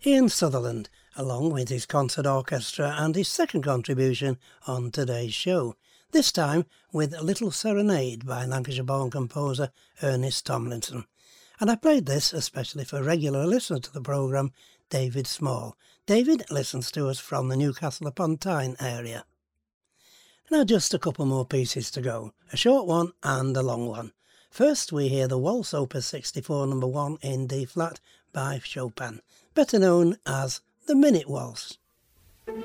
Ian Sutherland, along with his concert orchestra and his second contribution on today's show, this time with Little Serenade by Lancashire-born composer Ernest Tomlinson. And I played this especially for regular listener to the programme, David Small. David listens to us from the Newcastle-upon-Tyne area. Now just a couple more pieces to go, a short one and a long one. First we hear the Waltz Opus 64 No. 1 in D-flat by Chopin, better known as the Minute Waltz.